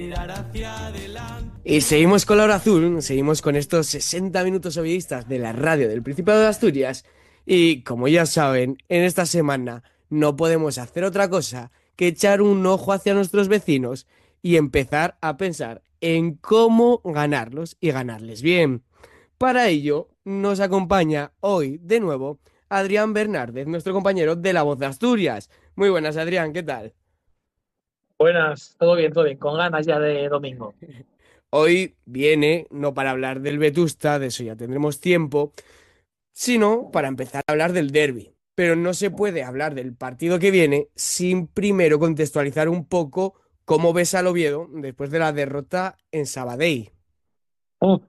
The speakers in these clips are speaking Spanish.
Y seguimos con la hora azul, seguimos con estos 60 minutos ovillistas de la radio del Principado de Asturias. Y como ya saben, en esta semana no podemos hacer otra cosa que echar un ojo hacia nuestros vecinos y empezar a pensar en cómo ganarlos y ganarles bien. Para ello, nos acompaña hoy de nuevo Adrián Bernárdez, nuestro compañero de La Voz de Asturias. Muy buenas, Adrián, ¿qué tal? Buenas, todo bien, con ganas ya de domingo. Hoy viene no para hablar del Vetusta, de eso ya tendremos tiempo, sino para empezar a hablar del derbi. Pero no se puede hablar del partido que viene sin primero contextualizar un poco cómo ves al Oviedo después de la derrota en Sabadell. Uf,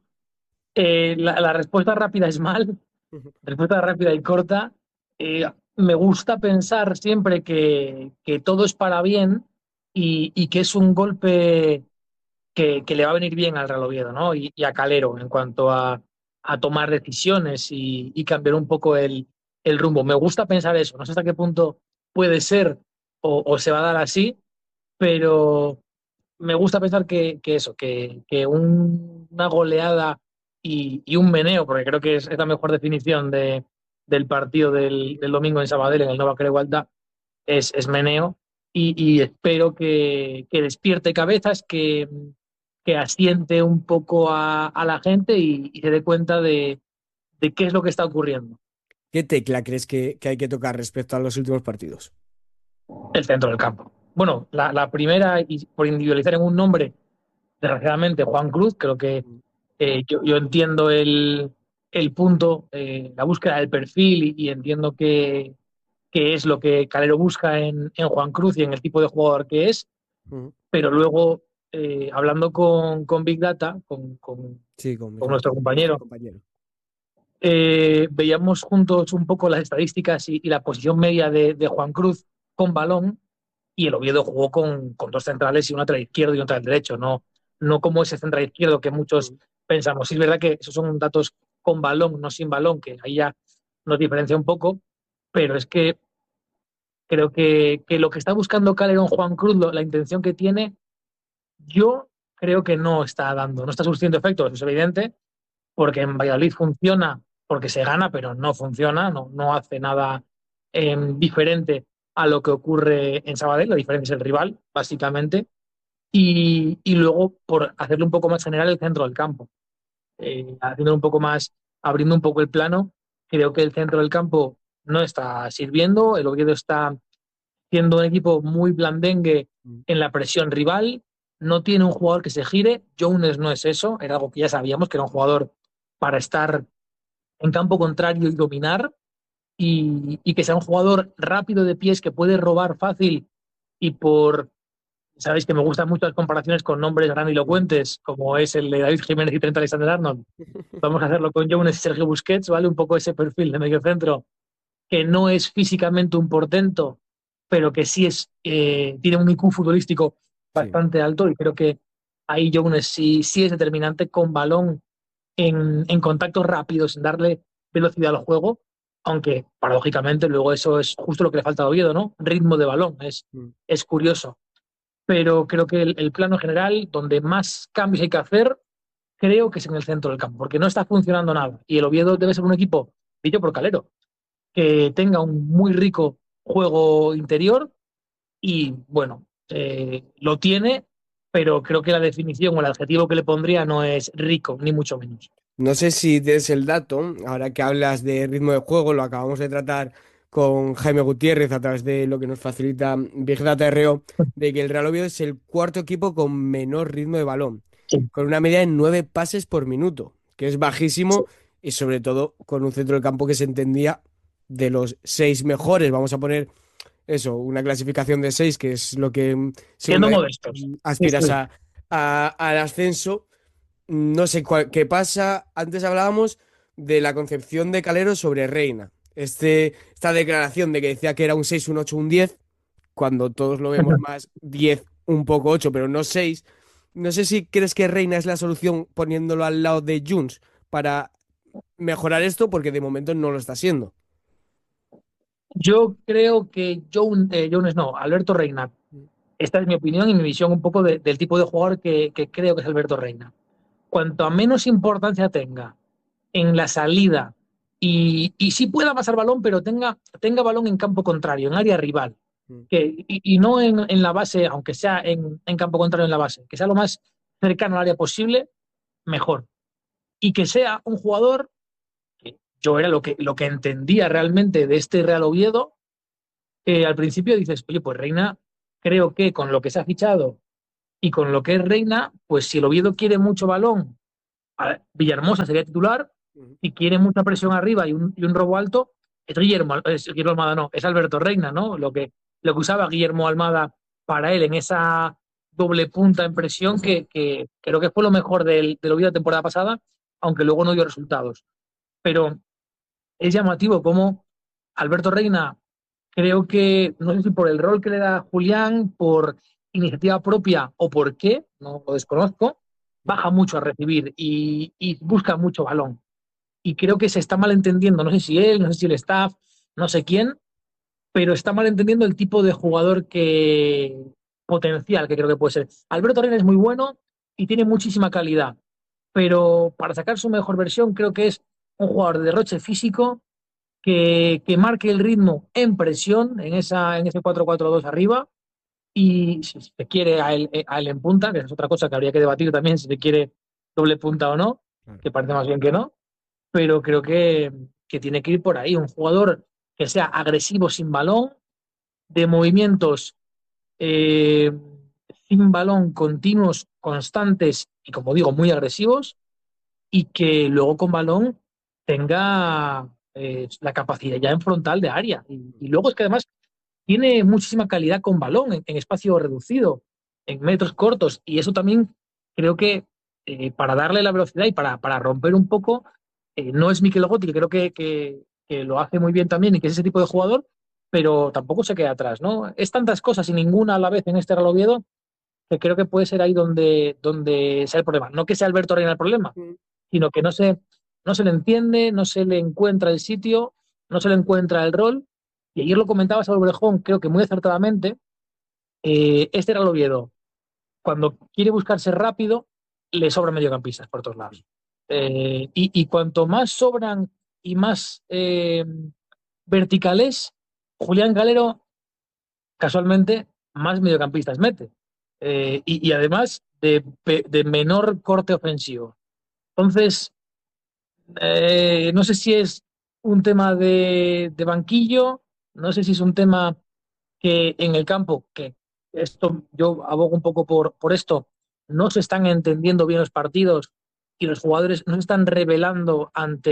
la respuesta rápida es mal, respuesta rápida y corta. Me gusta pensar siempre que todo es para bien y que es un golpe que le va a venir bien al Real Oviedo, ¿no? Y a Calero en cuanto a tomar decisiones y cambiar un poco el rumbo. Me gusta pensar eso, no sé hasta qué punto puede ser o se va a dar así, pero me gusta pensar que eso, que una goleada y un meneo, porque creo que es la mejor definición del partido del domingo en Sabadell, en el Nova Creualta, es meneo. Y espero que despierte cabezas, que asiente un poco a la gente y se dé cuenta de qué es lo que está ocurriendo. ¿Qué tecla crees que hay que tocar respecto a los últimos partidos? El centro del campo. Bueno, la primera, y por individualizar en un nombre, desgraciadamente, Juan Cruz, creo que yo entiendo el punto, la búsqueda del perfil y entiendo que es lo que Calero busca en Juan Cruz y en el tipo de jugador que es, Ujú. pero luego, hablando con Big Data, Sí, con con Miguel nuestro Gutiérrez, nuestro compañero, compañero. veíamos juntos un poco las estadísticas y la posición media de Juan Cruz con balón y el Oviedo jugó con dos centrales y un lateral izquierdo y un lateral derecho, no como ese central izquierdo que muchos Ujú. pensamos. Sí, es verdad que esos son datos con balón, no sin balón, que ahí ya nos diferencia un poco, pero es que creo que lo que está buscando Calderón Juan Cruz, la intención que tiene, yo creo que no está dando, no está surtiendo efectos, es evidente, porque en Valladolid funciona, porque se gana, pero no funciona, no hace nada diferente a lo que ocurre en Sabadell, la diferencia es el rival, básicamente, y luego por hacerlo un poco más general el centro del campo, haciendo un poco más, abriendo un poco el plano, creo que el centro del campo no está sirviendo, el Oviedo está siendo un equipo muy blandengue Ujú. en la presión rival, no tiene un jugador que se gire, Jones no es eso, era algo que ya sabíamos, que era un jugador para estar en campo contrario y dominar, y que sea un jugador rápido de pies que puede robar fácil y sabéis que me gustan mucho las comparaciones con nombres Ujú. grandilocuentes, como es el de David Jiménez y Trent Alexander-Arnold. Vamos a hacerlo con Jones y Sergio Busquets, ¿vale? Un poco ese perfil de medio centro que no es físicamente un portento, pero que sí tiene un IQ futbolístico Sí. bastante alto y creo que ahí Jones sí es determinante con balón en contactos rápidos, en darle velocidad al juego, aunque paradójicamente luego eso es justo lo que le falta a Oviedo, ¿no? Ritmo de balón, Ujú. es curioso. Pero creo que el plano general, donde más cambios hay que hacer, creo que es en el centro del campo, porque no está funcionando nada. Y el Oviedo debe ser un equipo, dicho por Calero, que tenga un muy rico juego interior y, bueno, lo tiene, pero creo que la definición o el adjetivo que le pondría no es rico, ni mucho menos. No sé si tienes el dato, ahora que hablas de ritmo de juego, lo acabamos de tratar con Jaime Gutiérrez a través de lo que nos facilita Big Data RO, de que el Real Oviedo es el cuarto equipo con menor ritmo de balón, Sí, con una media de 9 pases por minuto, que es sí. bajísimo y sobre todo con un centro del campo que se entendía de los 6 mejores. Vamos a poner eso, una clasificación de 6, que es lo que según Siendo la modestos. Sí, aspiras sí. al ascenso. No sé qué pasa. Antes hablábamos de la concepción de Calero sobre Reina. Esta declaración de que decía que era un 6 un 8 un 10 cuando todos lo vemos más 10 un poco 8 pero no 6. No sé si crees que Reina es la solución poniéndolo al lado de Junts para mejorar esto, porque de momento no lo está siendo. Yo creo que Jones no, Alberto Reina Esta es mi opinión y mi visión un poco del tipo de jugador que creo que es Alberto Reina. Cuanto a menos importancia tenga en la salida y sí pueda pasar balón, pero tenga balón en campo contrario, en área rival, Mm. y no en la base, aunque sea en campo contrario en la base, que sea lo más cercano al área posible, mejor. Y que sea un jugador, que yo era lo que entendía realmente de este Real Oviedo, al principio dices, oye, pues Reina, creo que con lo que se ha fichado y con lo que es Reina, pues si el Oviedo quiere mucho balón, Villahermosa sería titular. Mm. Si quiere mucha presión arriba y un robo alto, Guillermo Almada, no, es Alberto Reina, ¿no? Lo que usaba Guillermo Almada para él en esa doble punta en presión, que creo que fue lo mejor del Oviedo la temporada pasada, aunque luego no dio resultados. Pero es llamativo cómo Alberto Reina, creo que, no sé si por el rol que le da Julián, por iniciativa propia o por qué, no lo desconozco, baja mucho a recibir y busca mucho balón. Y creo que se está malentendiendo, no sé si él, no sé si el staff, no sé quién, pero está malentendiendo el tipo de jugador potencial que creo que puede ser. Alberto Reina es muy bueno y tiene muchísima calidad, pero para sacar su mejor versión creo que es un jugador de derroche físico que marque el ritmo en presión, en ese 4-4-2 arriba, y si se quiere a él en punta, que es otra cosa que habría que debatir también, si se quiere doble punta o no, Claro. que parece más bien que no, pero creo que tiene que ir por ahí, un jugador que sea agresivo sin balón, de movimientos eh, sin balón continuos, constantes y, como digo, muy agresivos, y que luego con balón tenga la capacidad ya en frontal de área. Y luego es que además tiene muchísima calidad con balón en espacio reducido, en metros cortos, y eso también creo que para darle la velocidad y para romper un poco, no es Mikel Gotti, que creo que lo hace muy bien también y que es ese tipo de jugador, pero tampoco se queda atrás, ¿no? Es tantas cosas y ninguna a la vez en este Real Oviedo que creo que puede ser ahí donde sea el problema. No que sea Alberto Reina el problema, Mm. sino que no se le entiende, no se le encuentra el sitio, no se le encuentra el rol. Y ayer lo comentaba Saúl Brejón, creo que muy acertadamente, este era el Oviedo. Cuando quiere buscarse rápido, le sobran mediocampistas por todos lados. Y cuanto más sobran y más verticales, Julián Galero, casualmente, más mediocampistas mete. Y además de menor corte ofensivo. Entonces, no sé si es un tema de banquillo, no sé si es un tema que en el campo, que esto yo abogo un poco por esto, no se están entendiendo bien los partidos y los jugadores no se están revelando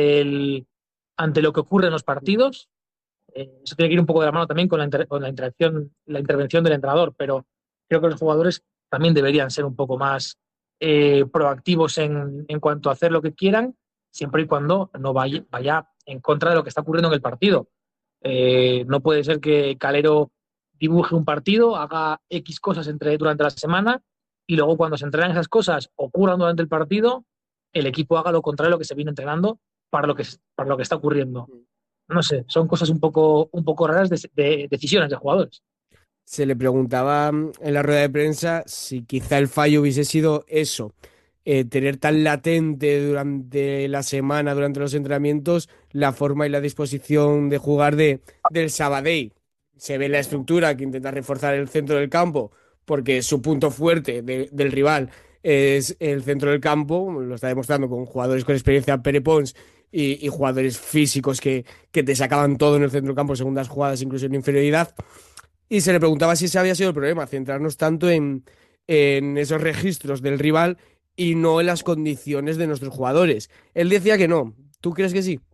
ante lo que ocurre en los partidos. Eso tiene que ir un poco de la mano también con la intervención del entrenador, pero creo que los jugadores también deberían ser un poco más proactivos en cuanto a hacer lo que quieran, siempre y cuando no vaya en contra de lo que está ocurriendo en el partido. No puede ser que Calero dibuje un partido, haga X cosas durante la semana y luego cuando se entrenan esas cosas ocurran durante el partido, el equipo haga lo contrario de lo que se viene entrenando para lo que está ocurriendo. No sé, son cosas un poco raras de decisiones de jugadores. Se le preguntaba en la rueda de prensa si quizá el fallo hubiese sido eso, tener tan latente durante la semana, durante los entrenamientos, la forma y la disposición de jugar del Sabadell. Se ve la estructura que intenta reforzar el centro del campo, porque su punto fuerte del rival es el centro del campo, lo está demostrando con jugadores con experiencia, Pere Pons, y jugadores físicos que te sacaban todo en el centro del campo, segundas jugadas, incluso en inferioridad. Y se le preguntaba si ese había sido el problema, centrarnos tanto en esos registros del rival y no en las condiciones de nuestros jugadores. Él decía que no. ¿Tú crees que sí?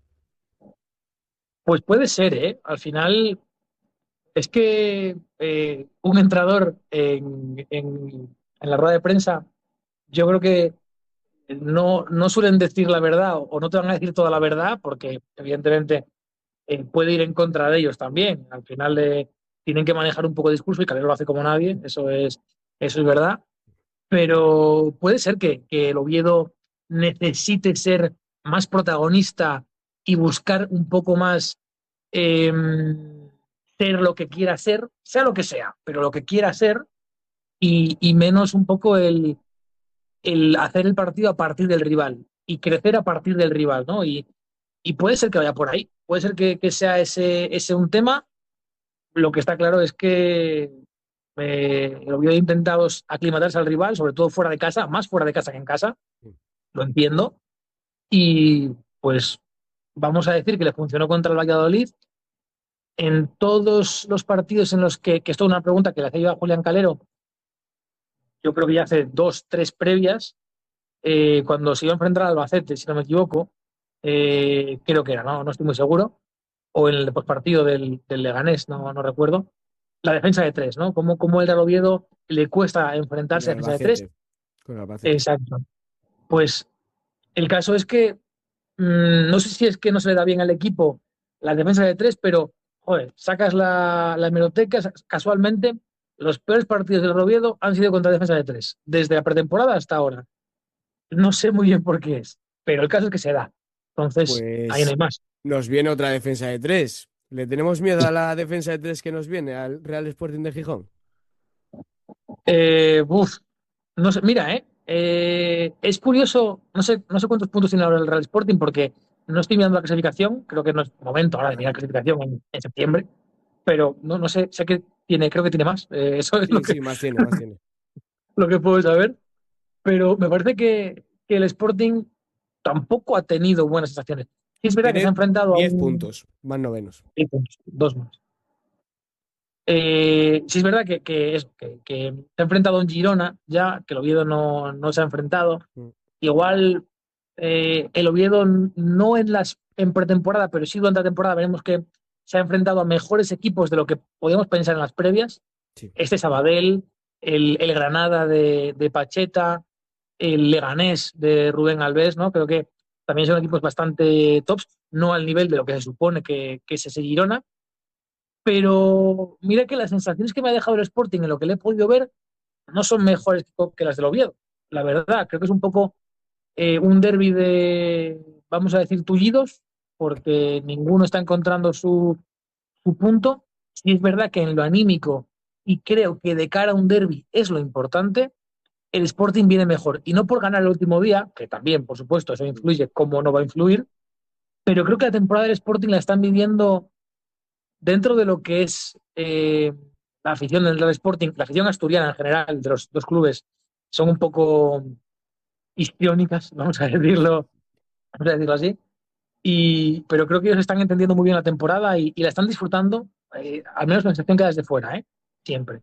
Pues puede ser, ¿eh? Al final es que un entrenador en la rueda de prensa, yo creo que no suelen decir la verdad o no te van a decir toda la verdad porque evidentemente puede ir en contra de ellos también. Al final tienen que manejar un poco de discurso y Calero lo hace como nadie, eso es verdad. Pero puede ser que el Oviedo necesite ser más protagonista y buscar un poco más eh, ser lo que quiera ser, sea lo que sea, pero lo que quiera ser, y menos un poco el hacer el partido a partir del rival y crecer a partir del rival, ¿no? Y puede ser que vaya por ahí, puede ser que sea ese un tema. Lo que está claro es que el Oviedo ha intentado aclimatarse al rival, sobre todo fuera de casa, más fuera de casa que en casa, lo entiendo. Y pues vamos a decir que le funcionó contra el Valladolid. En todos los partidos en los que esto es una pregunta que le hacía yo a Julián Calero, yo creo que ya hace dos, tres previas, cuando se iba a enfrentar al Albacete, si no me equivoco, creo que era, no estoy muy seguro, o en el postpartido del Leganés, no recuerdo, la defensa de tres, ¿no? Cómo el Real Oviedo le cuesta Con enfrentarse el a defensa de tres. Albacete. Con el Albacete. Exacto. Pues el caso es que no sé si es que no se le da bien al equipo la defensa de tres, pero joder, sacas la hemeroteca, casualmente los peores partidos del Oviedo han sido contra defensa de tres, desde la pretemporada hasta ahora. No sé muy bien por qué es, pero el caso es que se da. Entonces, ahí no Pues hay más. nos viene otra defensa de tres. ¿Le tenemos miedo a la defensa de tres que nos viene al Real Sporting de Gijón? Uf, no sé, mira, es curioso, no sé cuántos puntos tiene ahora el Real Sporting porque no estoy mirando la clasificación, creo que no es momento ahora de mirar la clasificación en septiembre, pero no sé que tiene, creo que tiene más, eso es Sí, sí, más tiene, más tiene. lo que puedo saber, pero me parece que el Sporting tampoco ha tenido buenas sensaciones. Sí es verdad que se ha Tiene enfrentado a 10 un... puntos, más novenos. Sí, pues, dos más. Sí es verdad que se ha enfrentado a un Girona ya, que el Oviedo no se ha enfrentado. Mm. Igual el Oviedo no en pretemporada, pero sí durante la temporada veremos que se ha enfrentado a mejores equipos de lo que podíamos pensar en las previas. Sí. Este Sabadell, el Granada de Pacheta, el Leganés de Rubén Alves, ¿no? Creo que también son equipos bastante tops, no al nivel de lo que se supone que es ese Girona, pero mira que las sensaciones que me ha dejado el Sporting en lo que le he podido ver no son mejores que las del Oviedo. La verdad, creo que es un poco un derbi de, vamos a decir, tullidos, porque ninguno está encontrando su punto. Sí es verdad que en lo anímico, y creo que de cara a un derbi es lo importante, el Sporting viene mejor. Y no por ganar el último día, que también, por supuesto, eso influye, cómo no va a influir, pero creo que la temporada del Sporting la están viviendo dentro de lo que es la afición del Real Sporting, la afición asturiana en general de los dos clubes, son un poco histriónicas, vamos a decirlo así. Pero creo que ellos están entendiendo muy bien la temporada y la están disfrutando, al menos la sensación que da desde fuera, siempre.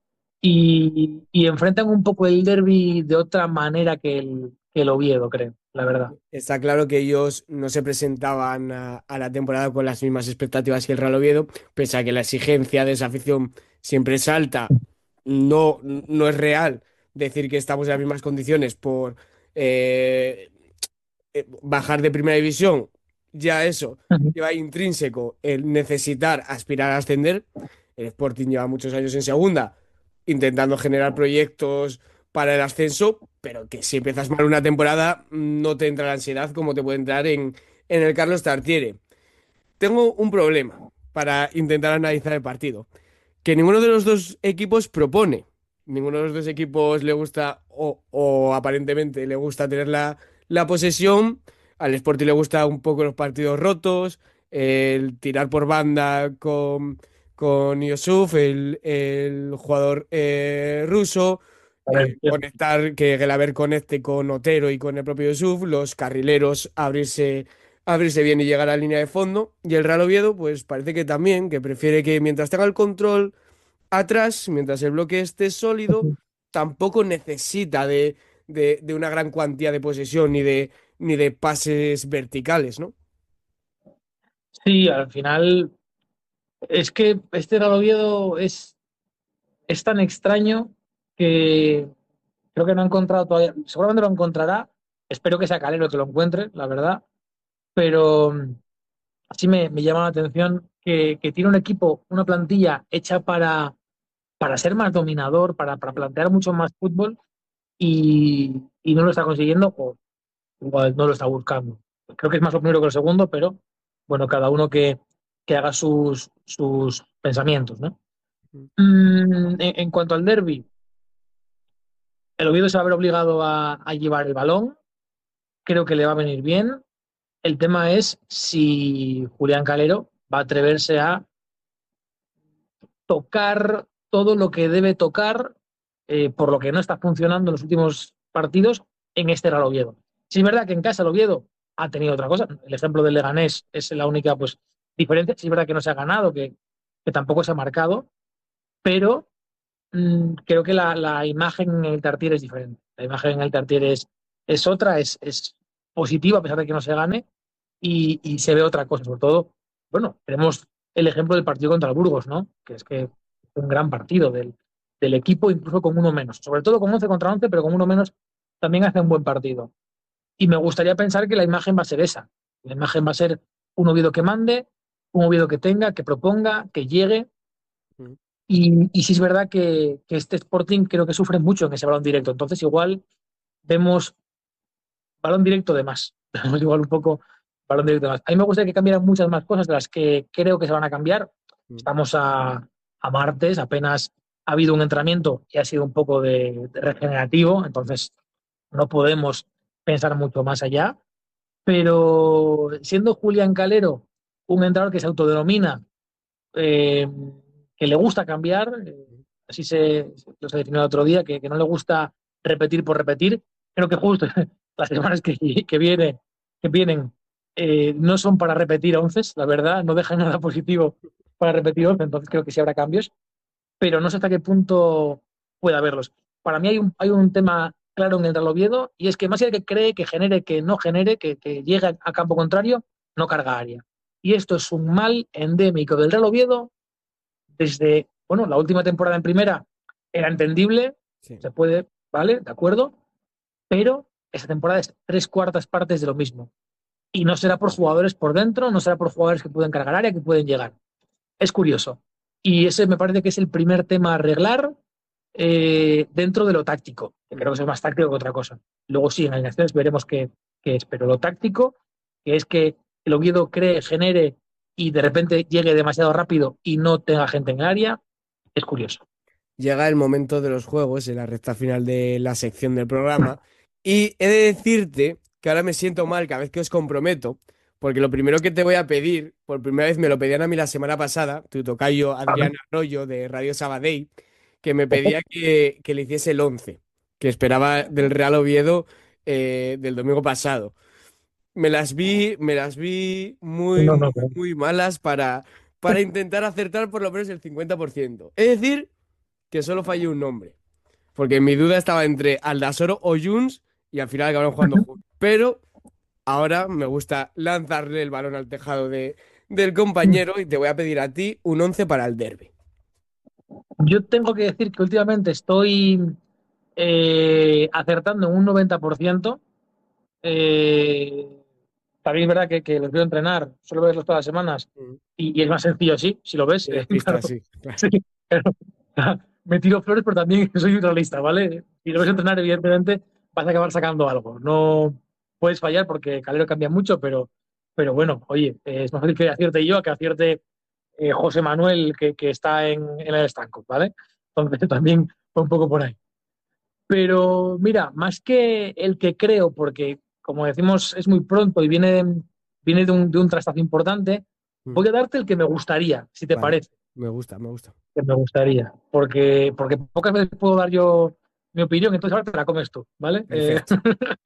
Y enfrentan un poco el derby de otra manera que el Oviedo, creo, la verdad. Está claro que ellos no se presentaban a la temporada con las mismas expectativas que el Real Oviedo, pese a que la exigencia de esa afición siempre es alta. No es real decir que estamos en las mismas condiciones por eh, bajar de primera división. Ya eso lleva intrínseco el necesitar aspirar a ascender. El Sporting lleva muchos años en segunda, intentando generar proyectos para el ascenso, pero que si empiezas mal una temporada no te entra la ansiedad como te puede entrar en el Carlos Tartiere. Tengo un problema para intentar analizar el partido, que ninguno de los dos equipos propone. Ninguno de los dos equipos le gusta o aparentemente le gusta tener la posesión. Al Sporting le gusta un poco los partidos rotos, el tirar por banda con Yusuf, el jugador ruso, A ver, conectar, que Gelaber conecte con Otero y con el propio Yusuf, los carrileros abrirse bien y llegar a la línea de fondo. Y el Real Oviedo, pues parece que también, que prefiere que mientras tenga el control atrás, mientras el bloque esté sólido, tampoco necesita de una gran cuantía de posesión ni de pases verticales, ¿no? sí, al final es que este Real Oviedo es tan extraño que creo que no ha encontrado todavía, seguramente lo encontrará, espero que sea Calero que lo encuentre, la verdad, pero sí me llama la atención que tiene un equipo, una plantilla hecha para ser más dominador, para plantear mucho más fútbol y no lo está consiguiendo o igual no lo está buscando. Creo que es más lo primero que lo segundo, pero bueno, cada uno que haga sus pensamientos, ¿no? En cuanto al derby. El Oviedo se va a ver obligado a llevar el balón, creo que le va a venir bien. El tema es si Julián Calero va a atreverse a tocar todo lo que debe tocar, por lo que no está funcionando en los últimos partidos en este Real Oviedo. Sí es verdad que en casa el Oviedo ha tenido otra cosa. El ejemplo del Leganés es la única pues, diferencia. Sí es verdad que no se ha ganado, que tampoco se ha marcado, pero creo que la imagen en el Tartiere es diferente. La imagen en el Tartiere es otra, es positiva a pesar de que no se gane y se ve otra cosa. Sobre todo, bueno, tenemos el ejemplo del partido contra el Burgos, ¿no? Que es que fue un gran partido del equipo, incluso con uno menos. Sobre todo con 11 contra 11, pero con uno menos también hace un buen partido. Y me gustaría pensar que la imagen va a ser esa. La imagen va a ser un Oviedo que mande, un Oviedo que tenga, que proponga, que llegue Mm. y sí es verdad que este Sporting creo que sufre mucho en ese balón directo. Entonces, igual vemos balón directo de más. Vemos igual un poco balón directo de más. A mí me gustaría que cambiaran muchas más cosas de las que creo que se van a cambiar. Mm. Estamos a martes, apenas ha habido un entrenamiento y ha sido un poco de regenerativo, entonces no podemos pensar mucho más allá. Pero siendo Julián Calero un entrenador que se autodenomina eh, que le gusta cambiar, así lo se definió el otro día, que no le gusta repetir por repetir. Creo que justo las semanas que vienen no son para repetir once, la verdad, no dejan nada positivo para repetir once, entonces creo que sí habrá cambios, pero no sé hasta qué punto puede haberlos. Para mí hay un tema claro en el Real Oviedo y es que más allá de que cree, que genere, que no genere, que llegue a campo contrario, no carga área. Y esto es un mal endémico del Real Oviedo desde, bueno, la última temporada en primera era entendible, Sí. se puede, ¿vale? De acuerdo, pero esta temporada es tres cuartas partes de lo mismo. Y no será por jugadores por dentro, no será por jugadores que pueden cargar área, que pueden llegar. Es curioso. Y ese me parece que es el primer tema a arreglar dentro de lo táctico, que creo Mm. que es más táctico que otra cosa. Luego sí, en alineaciones veremos qué es, pero lo táctico, que es que el Oviedo cree, genere y de repente llegue demasiado rápido y no tenga gente en el área, es curioso. Llega el momento de los juegos en la recta final de la sección del programa y he de decirte que ahora me siento mal cada vez que os comprometo, porque lo primero que te voy a pedir, por primera vez me lo pedían a mí la semana pasada, tu tocayo Adrián Arroyo de Radio Sabadell, que me pedía que le hiciese el 11 que esperaba del Real Oviedo del domingo pasado. Me las vi muy, No, muy, no, muy malas para intentar acertar por lo menos el 50%. Es decir, que solo fallé un nombre. Porque mi duda estaba entre Aldasoro o Junts y al final acabaron jugando juntos. Pero ahora me gusta lanzarle el balón al tejado del compañero y te voy a pedir a ti un 11 para el derbi. yo tengo que decir que últimamente estoy acertando en un 90%. Eh, También es verdad que los veo entrenar, suelo verlos todas las semanas Mm. y es más sencillo así, si lo ves. Tienes Claro, pistas, sí, claro. sí, claro. Me tiro flores, pero también soy un realista, ¿vale? Si lo ves entrenar, evidentemente vas a acabar sacando algo. No puedes fallar porque Calero cambia mucho, pero bueno, oye, es más fácil que acierte yo a que acierte José Manuel, que está en el estanco, ¿vale? Entonces también fue un poco por ahí. Pero mira, más que el que creo, porque como decimos es muy pronto y viene de un trastazo importante, Mm. voy a darte el que me gustaría, si te Vale, parece, me gusta, me gusta. que me gustaría, porque pocas veces puedo dar yo mi opinión, entonces ahora te la comes tú, ¿vale? Perfecto.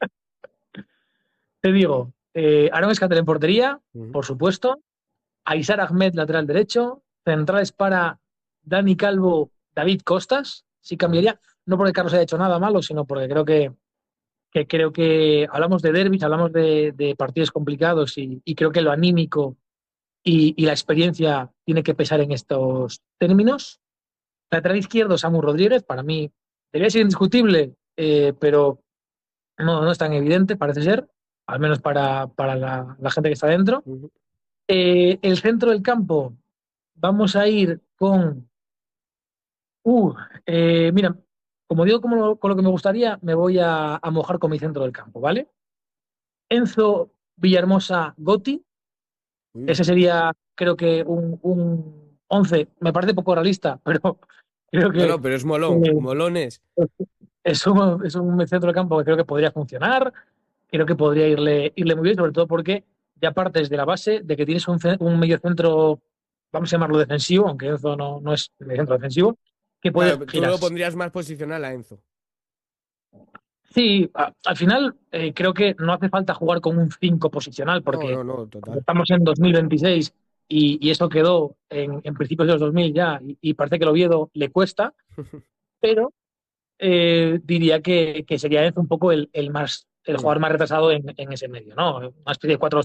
Te digo, Aaron Escatel en portería, Mm. por supuesto, Aizar Ahmed, lateral derecho, centrales para Dani Calvo, David Costas, sí Vale. cambiaría, no porque Carlos haya hecho nada malo, sino porque creo que hablamos de derbis, hablamos de partidos complicados y creo que lo anímico y la experiencia tiene que pesar en estos términos. Lateral izquierdo, Samu Rodríguez, para mí debería ser indiscutible, pero no es tan evidente, parece ser, al menos para la gente que está dentro. Ujú. El centro del campo, vamos a ir con... Uh, Mira, como digo con lo que me gustaría, me voy a mojar con mi centro del campo, ¿vale? Enzo Villahermosa Gotti. Uy. Ese sería, creo que, un 11. Me parece poco realista, pero creo No, que no, pero es molón. Molón es. es un centro de campo que creo que podría funcionar, creo que podría irle muy bien, sobre todo porque ya partes de la base de que tienes un medio centro, vamos a llamarlo defensivo, aunque Enzo no es medio centro defensivo, que puede Claro, tú girar. lo pondrías más posicional a Enzo. Sí, al final creo que no hace falta jugar con un 5 posicional No, porque no, no, como total. estamos en 2026 y eso quedó en principios de los 2000 ya y parece que el Oviedo le cuesta, pero diría que sería Enzo un poco el Mm. jugador más retrasado en ese medio, ¿no? Una especie de 4